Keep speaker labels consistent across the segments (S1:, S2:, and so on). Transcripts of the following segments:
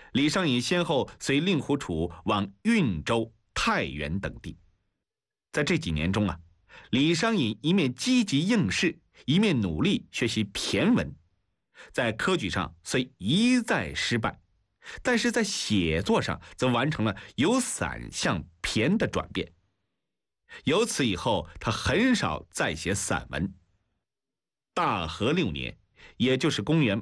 S1: 李商隐先后随令狐楚往运州、太原等地。在这几年中李商隐一面积极应试，一面努力学习骈文，在科举上虽一再失败，但是在写作上则完成了由散向骈的转变。由此以后，他很少再写散文。大和6年，也就是公元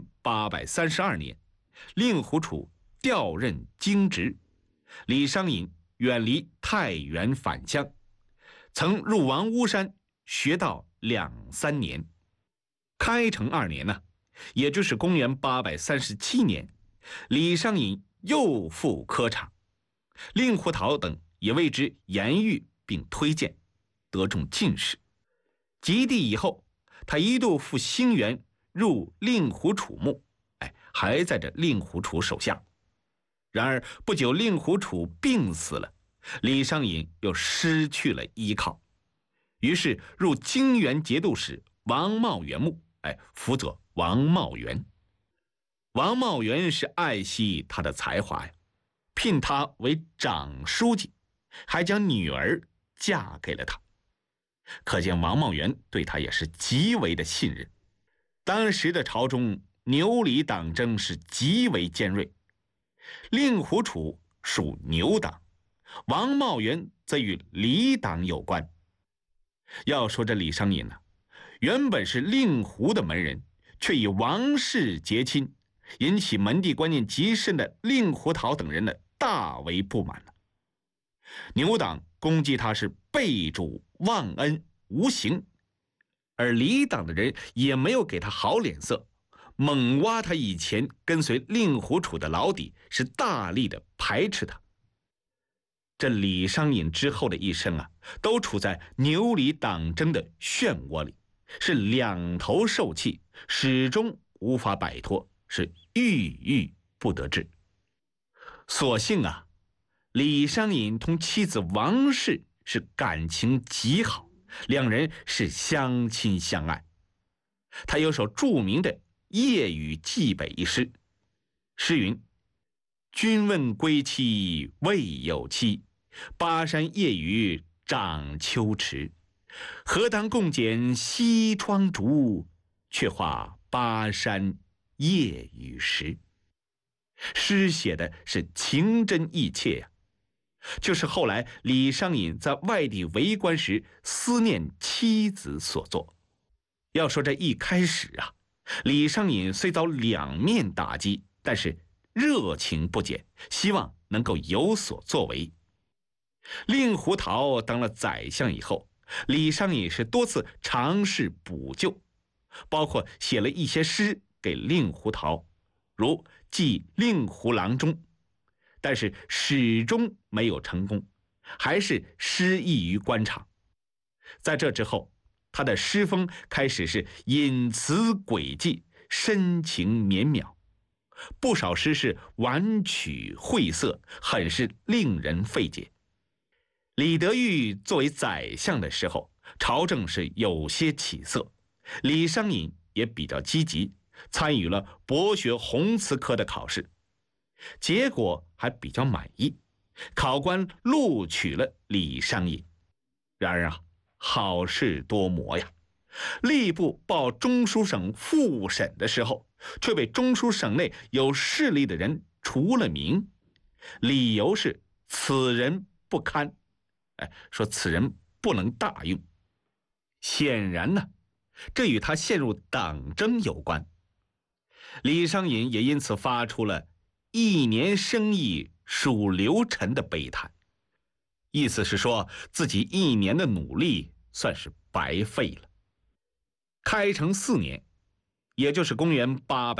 S1: 832年，令狐楚调任京职，李商隐远离太原返乡，曾入王屋山学道2、3年。开成2年也就是公元837年，李商隐又赴科场，令狐桃等也为之言喻并推荐，得中进士。及第以后，他一度赴兴元入令狐楚墓，还在这令狐楚手下。然而不久令狐楚病死了，李商隐又失去了依靠，于是入泾原节度使王茂元墓，辅佐王茂元。王茂元是爱惜他的才华聘他为长书记，还将女儿嫁给了他。可见王茂元对他也是极为的信任。当时的朝中牛李党争是极为尖锐，令狐楚属牛党，王茂元则与李党有关。要说这李商隐原本是令狐的门人，却以王室结亲，引起门第观念极深的令狐桃等人大为不满了。牛党攻击他是背主忘恩无刑，而李党的人也没有给他好脸色，猛挖他以前跟随令狐楚的老底，是大力的排斥他。这李商隐之后的一生都处在牛李党争的漩涡里，是两头受气，始终无法摆脱，是郁郁不得志。所幸李商隐同妻子王氏是感情极好，两人是相亲相爱。他有首著名的《夜雨寄北》一诗，诗云：君问归期未有期，巴山夜雨涨秋池。何当共剪西窗烛，却话巴山夜雨时。诗写的是情真意切就是后来李商隐在外地为官时思念妻子所作。要说这一开始李商隐虽遭两面打击，但是热情不减，希望能够有所作为。令狐桃当了宰相以后，李商隐是多次尝试补救，包括写了一些诗给令狐桃，如《寄令狐郎中》，但是始终没有成功，还是失意于官场。在这之后，他的诗风开始是隐词诡计，深情绵渺，不少诗是婉曲晦涩，很是令人费解。李德裕作为宰相的时候，朝政是有些起色，李商隐也比较积极，参与了博学宏词科的考试，结果还比较满意，考官录取了李商隐。然而好事多磨呀，吏部报中书省复审的时候，却被中书省内有势力的人除了名，理由是此人不堪，说此人不能大用。显然这与他陷入党争有关。李商隐也因此发出了一年生意属流尘的悲叹，意思是说自己一年的努力算是白费了。开成4年，也就是公元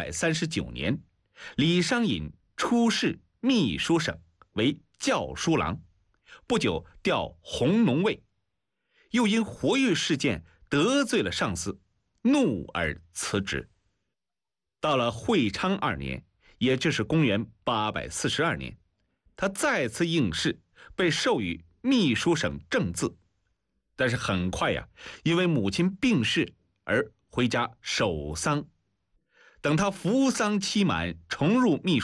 S1: 839年，李商隐出仕秘书省，为校书郎，不久调弘农尉，又因活跃事件得罪了上司，怒而辞职。到了会昌2年，也就是公元842年，他再次应试，被授予秘书省正字，但是很快因为母亲病逝而回家守丧。等他服丧期满，重入秘书